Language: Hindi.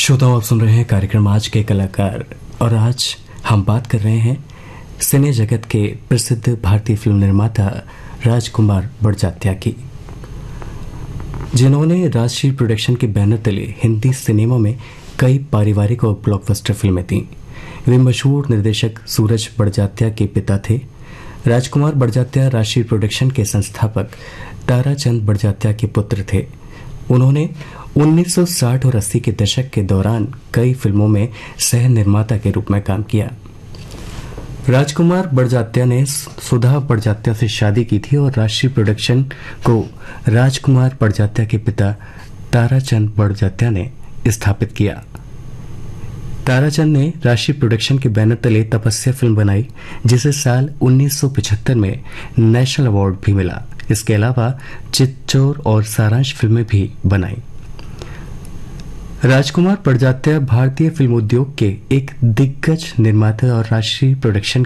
श्रोताओं, आप सुन रहे हैं कार्यक्रम आज के कलाकार और आज हम बात कर रहे हैं सिने जगत के प्रसिद्ध भारतीय फिल्म निर्माता राजकुमार बड़जात्या की, जिन्होंने राजश्री प्रोडक्शन के बैनर तले हिंदी सिनेमा में कई पारिवारिक और ब्लॉकबस्टर फिल्में दी। वे मशहूर निर्देशक सूरज बड़जात्या के पिता थे। राजकुमार बड़जात्या राजश्री प्रोडक्शन के संस्थापक ताराचंद बड़जात्या के पुत्र थे। उन्होंने 1960 और 80 के दशक के दौरान कई फिल्मों में सह निर्माता के रूप में काम किया। राजकुमार बड़जात्या ने सुधा बड़जात्या से शादी की थी और राजश्री प्रोडक्शन को राजकुमार बड़जात्या के पिता ताराचंद बड़जात्या ने स्थापित किया। ताराचंद ने राजश्री प्रोडक्शन के बैनर तले तपस्या फिल्म बनाई, जिसे साल 1975 में नेशनल अवार्ड भी मिला। इसके अलावा चित्चौर और सारांश फिल्में भी बनाई। राजकुमार बड़जात्या भारतीय फिल्म उद्योग के एक दिग्गज निर्माता और राजश्री प्रोडक्शन